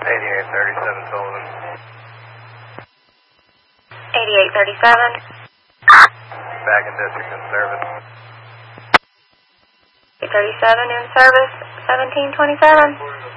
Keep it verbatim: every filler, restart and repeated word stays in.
eighty-eight thirty-seven Sullivan. eighty-eight thirty-seven. Back in district in service. eight thirty-seven in service, seventeen twenty-seven.